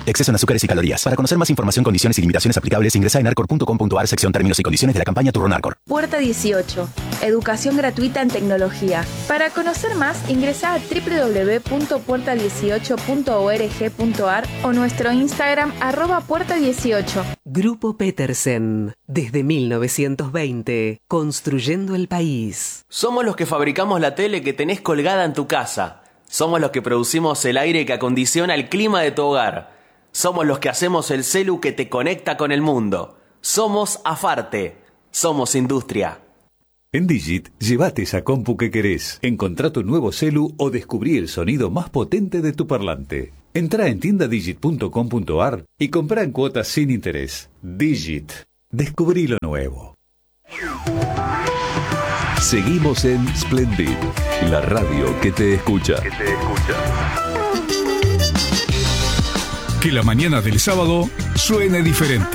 Exceso en azúcares y calorías. Para conocer más información, condiciones y limitaciones aplicables, ingresa en arcor.com.ar, sección términos y condiciones de la campaña Turrón Arcor. Puerta 18. Educación gratuita en tecnología. Para conocer más, ingresa a www.puerta18.org.ar o nuestro Instagram @puerta18. Grupo Petersen. Desde 1920. Construyendo el país. Somos los que fabricamos la tele que tenés colgada en tu casa. Somos los que producimos el aire que acondiciona el clima de tu hogar. Somos los que hacemos el celu que te conecta con el mundo. Somos Afarte. Somos industria. En Digit, llévate esa compu que querés. Encontrá tu nuevo celu o descubrí el sonido más potente de tu parlante. Entrá en tiendadigit.com.ar y comprá en cuotas sin interés. Digit. Descubrí lo nuevo. Seguimos en Splendid, la radio que te escucha. Que la mañana del sábado suene diferente.